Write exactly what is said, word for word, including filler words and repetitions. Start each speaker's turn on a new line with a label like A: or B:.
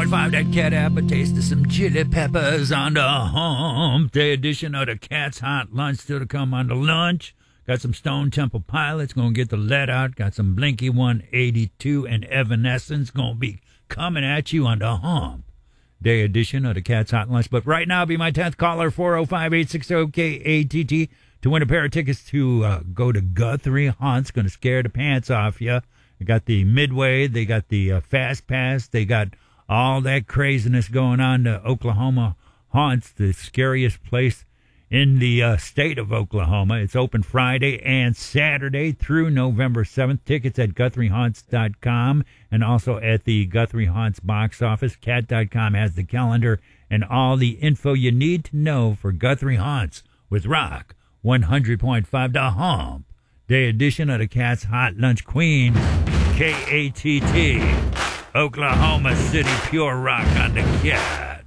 A: point five, that cat apple taste of some chili peppers on the hump day edition of the Cat's Hot Lunch. Still to come on the lunch. Got some Stone Temple Pilots, gonna get the lead out. Got some Blinky one eighty-two and Evanescence gonna be coming at you on the hump day edition of the Cat's Hot Lunch. But right now, be my tenth caller, four oh five, eight six oh, K A T T, to win a pair of tickets to uh, go to Guthrie Haunts. Gonna scare the pants off you. They got the Midway, they got the uh, Fast Pass, they got all that craziness going on. The Oklahoma Haunts, the scariest place in the uh, state of Oklahoma. It's open Friday and Saturday through November seventh. Tickets at Guthrie Haunts dot com and also at the Guthrie Haunts box office. Cat dot com has the calendar and all the info you need to know for Guthrie Haunts with Rock one hundred point five, the Hump Day edition of the Cat's Hot Lunch Queen, K A T T, Oklahoma City, pure rock on the Cat.